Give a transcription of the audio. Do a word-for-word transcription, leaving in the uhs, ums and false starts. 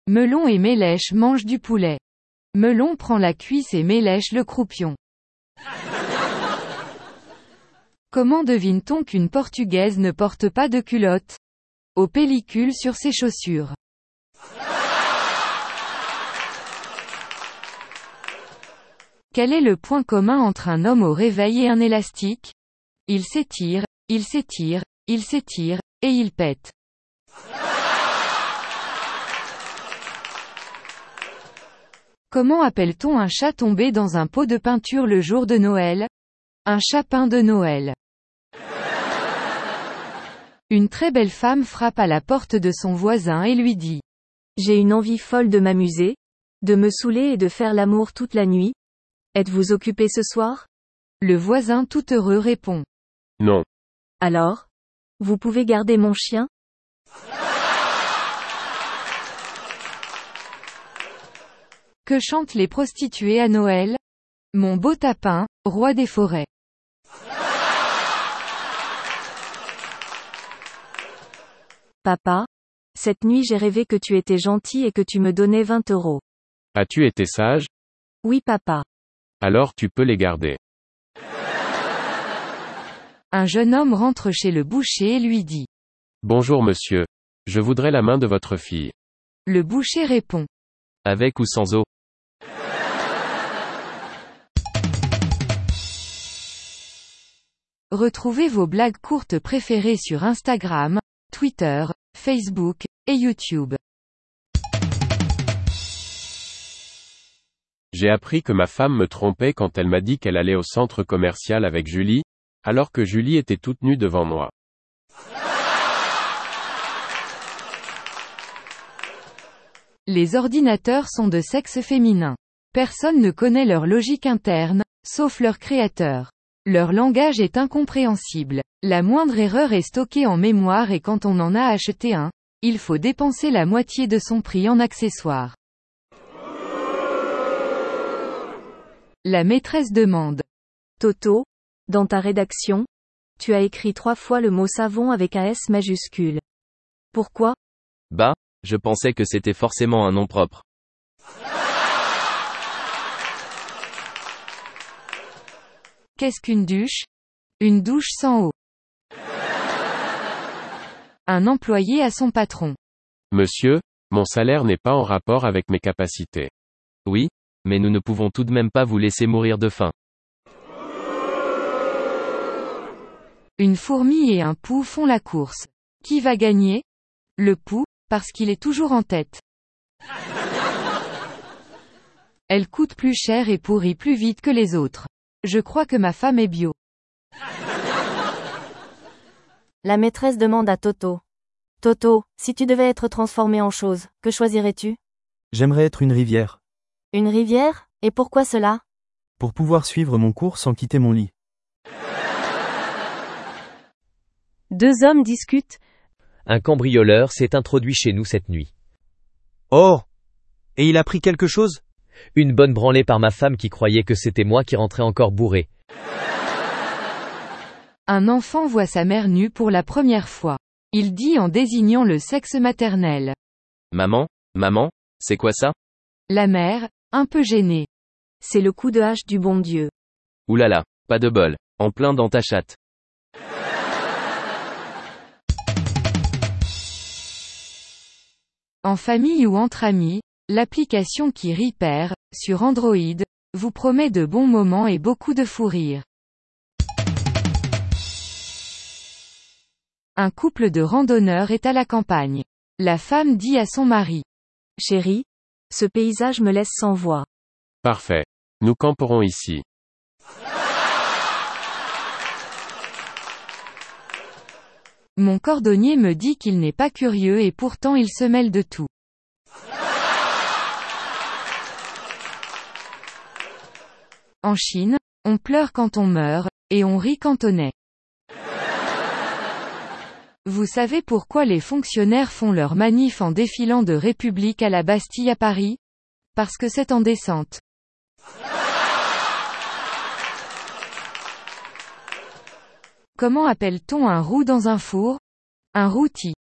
Melon et Mélèche mangent du poulet. Melon prend la cuisse et Mélèche le croupion. Comment devine-t-on qu'une Portugaise ne porte pas de culotte? Aux pellicules sur ses chaussures. Quel est le point commun entre un homme au réveil et un élastique? Il s'étire, il s'étire, il s'étire, et il pète. Comment appelle-t-on un chat tombé dans un pot de peinture le jour de Noël? Un chapin de Noël. Une très belle femme frappe à la porte de son voisin et lui dit: J'ai une envie folle de m'amuser, de me saouler et de faire l'amour toute la nuit. Êtes-vous occupé ce soir? Le voisin tout heureux répond: Non. Alors? Vous pouvez garder mon chien? Que chantent les prostituées à Noël? Mon beau tapin, roi des forêts. Papa, cette nuit j'ai rêvé que tu étais gentil et que tu me donnais vingt euros. As-tu été sage? Oui papa. Alors tu peux les garder. Un jeune homme rentre chez le boucher et lui dit: Bonjour monsieur. Je voudrais la main de votre fille. Le boucher répond: Avec ou sans eau? Retrouvez vos blagues courtes préférées sur Instagram, Twitter, Facebook, et YouTube. J'ai appris que ma femme me trompait quand elle m'a dit qu'elle allait au centre commercial avec Julie, alors que Julie était toute nue devant moi. Les ordinateurs sont de sexe féminin. Personne ne connaît leur logique interne, sauf leur créateur. Leur langage est incompréhensible. La moindre erreur est stockée en mémoire et quand on en a acheté un, il faut dépenser la moitié de son prix en accessoires. La maîtresse demande: Toto, dans ta rédaction, tu as écrit trois fois le mot savon avec un S majuscule. Pourquoi? Bah, je pensais que c'était forcément un nom propre. Qu'est-ce qu'une douche? Une douche sans eau. Un employé à son patron: Monsieur, mon salaire n'est pas en rapport avec mes capacités. Oui, mais nous ne pouvons tout de même pas vous laisser mourir de faim. Une fourmi et un pou font la course. Qui va gagner? Le pou, parce qu'il est toujours en tête. Elle coûte plus cher et pourrit plus vite que les autres. Je crois que ma femme est bio. La maîtresse demande à Toto. Toto, si tu devais être transformé en chose, que choisirais-tu? J'aimerais être une rivière. Une rivière? Et pourquoi cela? Pour pouvoir suivre mon cours sans quitter mon lit. Deux hommes discutent. Un cambrioleur s'est introduit chez nous cette nuit. Oh! Et il a pris quelque chose? Une bonne branlée par ma femme qui croyait que c'était moi qui rentrais encore bourré. Un enfant voit sa mère nue pour la première fois. Il dit en désignant le sexe maternel: Maman, maman, c'est quoi ça? La mère, un peu gênée: C'est le coup de hache du bon Dieu. Oulala, pas de bol, en plein dans ta chatte. En famille ou entre amis, l'application qui rit perd, sur Android, vous promet de bons moments et beaucoup de fou rire. Un couple de randonneurs est à la campagne. La femme dit à son mari: Chérie, ce paysage me laisse sans voix. Parfait. Nous camperons ici. Mon cordonnier me dit qu'il n'est pas curieux et pourtant il se mêle de tout. En Chine, on pleure quand on meurt, et on rit quand on est. Vous savez pourquoi les fonctionnaires font leur manif en défilant de République à la Bastille à Paris? Parce que c'est en descente. Comment appelle-t-on un roux dans un four? Un rôti.